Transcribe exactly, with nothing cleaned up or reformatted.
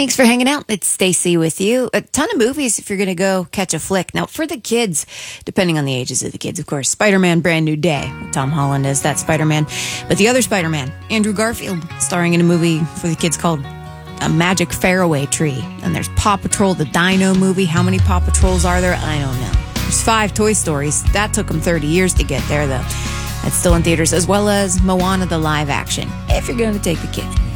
Thanks for hanging out. It's Stacy with you. A ton of movies if you're going to go catch a flick. Now, for the kids, depending on the ages of the kids, of course, Spider-Man Brand New Day. Tom Holland is that Spider-Man. But the other Spider-Man, Andrew Garfield, starring in a movie for the kids called A Magic Faraway Tree. And there's Paw Patrol, the Dino movie. How many Paw Patrols are there? I don't know. There's five Toy Stories. That took them thirty years to get there, though. That's still in theaters, as well as Moana, the live action, if you're going to take the kids.